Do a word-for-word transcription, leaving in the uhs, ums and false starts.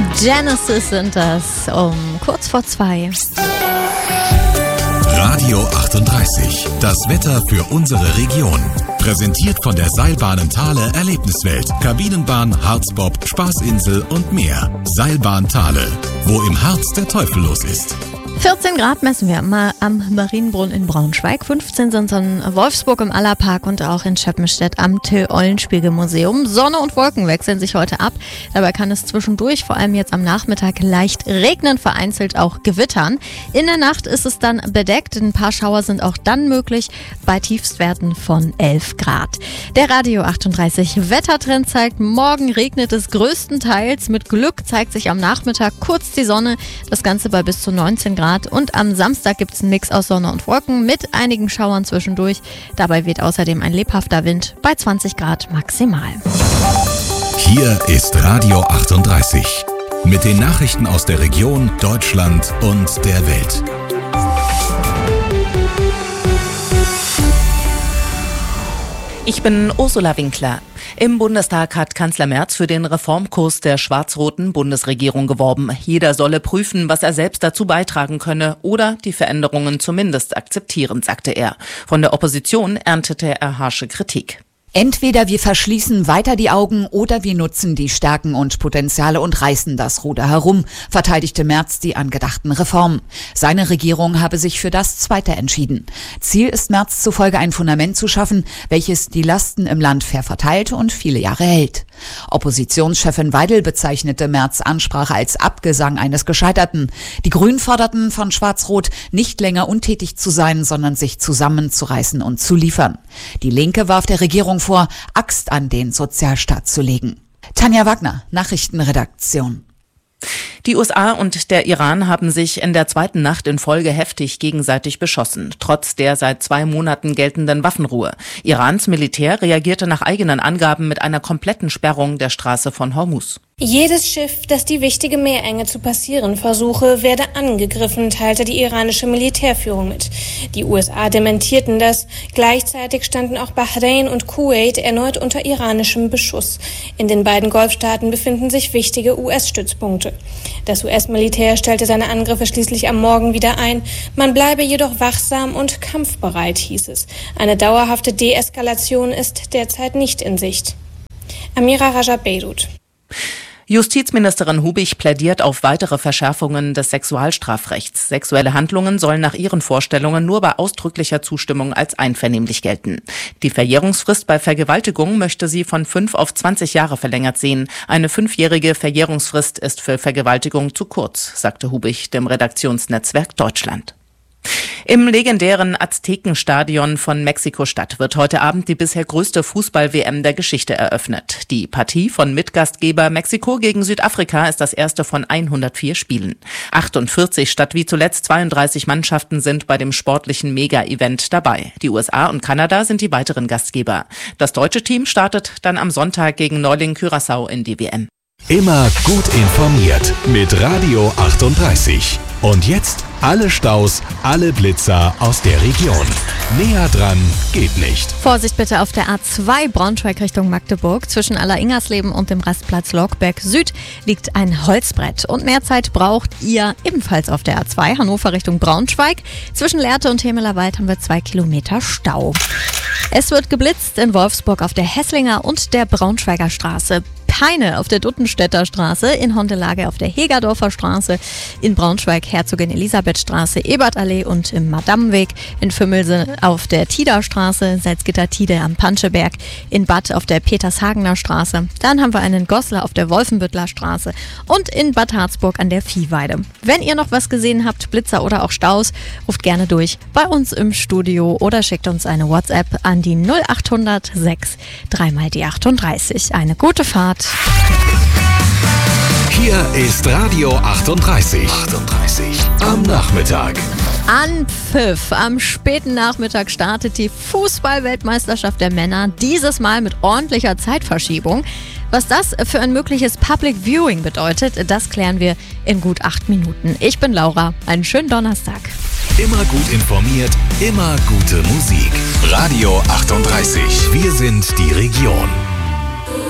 Genesis sind das um kurz vor zwei. Radio achtunddreißig, das Wetter für unsere Region. Präsentiert von der Seilbahnen Thale Erlebniswelt, Kabinenbahn, Harzbob, Spaßinsel und mehr. Seilbahn Thale, wo im Harz der Teufel los ist. vierzehn Grad messen wir mal am Marienbrunn in Braunschweig. fünfzehn sind es in Wolfsburg im Allerpark und auch in Scheppenstedt am Till-Eulenspiegel-Museum. Sonne und Wolken wechseln sich heute ab. Dabei kann es zwischendurch, vor allem jetzt am Nachmittag, leicht regnen, vereinzelt auch gewittern. In der Nacht ist es dann bedeckt. Ein paar Schauer sind auch dann möglich bei Tiefstwerten von elf Grad. Der Radio achtunddreißig Wettertrend zeigt, morgen regnet es größtenteils. Mit Glück zeigt sich am Nachmittag kurz die Sonne. Das Ganze bei bis zu neunzehn Grad. Und am Samstag gibt es einen Mix aus Sonne und Wolken mit einigen Schauern zwischendurch. Dabei weht außerdem ein lebhafter Wind bei zwanzig Grad maximal. Hier ist Radio achtunddreißig mit den Nachrichten aus der Region, Deutschland und der Welt. Ich bin Ursula Winkler. Im Bundestag hat Kanzler Merz für den Reformkurs der schwarz-roten Bundesregierung geworben. Jeder solle prüfen, was er selbst dazu beitragen könne oder die Veränderungen zumindest akzeptieren, sagte er. Von der Opposition erntete er harsche Kritik. Entweder wir verschließen weiter die Augen oder wir nutzen die Stärken und Potenziale und reißen das Ruder herum, verteidigte Merz die angedachten Reformen. Seine Regierung habe sich für das Zweite entschieden. Ziel ist Merz zufolge ein Fundament zu schaffen, welches die Lasten im Land fair verteilt und viele Jahre hält. Oppositionschefin Weidel bezeichnete Merz' Ansprache als Abgesang eines Gescheiterten. Die Grünen forderten von Schwarz-Rot, nicht länger untätig zu sein, sondern sich zusammenzureißen und zu liefern. Die Linke warf der Regierung vor, Axt an den Sozialstaat zu legen. Tanja Wagner, Nachrichtenredaktion. Die U S A und der Iran haben sich in der zweiten Nacht in Folge heftig gegenseitig beschossen, trotz der seit zwei Monaten geltenden Waffenruhe. Irans Militär reagierte nach eigenen Angaben mit einer kompletten Sperrung der Straße von Hormuz. Jedes Schiff, das die wichtige Meerenge zu passieren versuche, werde angegriffen, teilte die iranische Militärführung mit. Die U S A dementierten das. Gleichzeitig standen auch Bahrain und Kuwait erneut unter iranischem Beschuss. In den beiden Golfstaaten befinden sich wichtige U S-Stützpunkte. Das U S-Militär stellte seine Angriffe schließlich am Morgen wieder ein. Man bleibe jedoch wachsam und kampfbereit, hieß es. Eine dauerhafte Deeskalation ist derzeit nicht in Sicht. Amira Raja, Beirut. Justizministerin Hubich plädiert auf weitere Verschärfungen des Sexualstrafrechts. Sexuelle Handlungen sollen nach ihren Vorstellungen nur bei ausdrücklicher Zustimmung als einvernehmlich gelten. Die Verjährungsfrist bei Vergewaltigung möchte sie von fünf auf zwanzig Jahre verlängert sehen. Eine fünfjährige Verjährungsfrist ist für Vergewaltigung zu kurz, sagte Hubich dem Redaktionsnetzwerk Deutschland. Im legendären Aztekenstadion von Mexiko-Stadt wird heute Abend die bisher größte Fußball-W M der Geschichte eröffnet. Die Partie von Mitgastgeber Mexiko gegen Südafrika ist das erste von hundertvier Spielen. achtundvierzig statt wie zuletzt zweiunddreißig Mannschaften sind bei dem sportlichen Mega-Event dabei. Die U S A und Kanada sind die weiteren Gastgeber. Das deutsche Team startet dann am Sonntag gegen Neuling Curaçao in die W M. Immer gut informiert mit Radio achtunddreißig. Und jetzt alle Staus, alle Blitzer aus der Region. Näher dran geht nicht. Vorsicht bitte auf der A zwei Braunschweig Richtung Magdeburg. Zwischen Aller-Ingersleben und dem Rastplatz Logberg Süd liegt ein Holzbrett. Und mehr Zeit braucht ihr ebenfalls auf der A zwei Hannover Richtung Braunschweig. Zwischen Lehrte und Hemelerwald haben wir zwei Kilometer Stau. Es wird geblitzt in Wolfsburg auf der Hesslinger und der Braunschweiger Straße. Peine auf der Duttenstädter Straße, in Hondelage auf der Hegerdorfer Straße, in Braunschweig Herzogin Elisabeth Straße, Ebertallee und im Madammenweg, in Vömelse auf der Tiderstraße, Salzgitter-Tide am Panscheberg, in Bad auf der Petershagener Straße. Dann haben wir einen Goslar auf der Wolfenbüttler Straße und in Bad Harzburg an der Viehweide. Wenn ihr noch was gesehen habt, Blitzer oder auch Staus, ruft gerne durch bei uns im Studio oder schickt uns eine WhatsApp an die null acht hundert sechs drei mal die achtunddreißig. Eine gute Fahrt. Hier ist Radio achtunddreißig. achtunddreißig am Nachmittag. Anpfiff. Am späten Nachmittag startet die Fußball-Weltmeisterschaft der Männer. Dieses Mal mit ordentlicher Zeitverschiebung. Was das für ein mögliches Public Viewing bedeutet, das klären wir in gut acht Minuten. Ich bin Laura. Einen schönen Donnerstag. Immer gut informiert, immer gute Musik. Radio achtunddreißig. Wir sind die Region.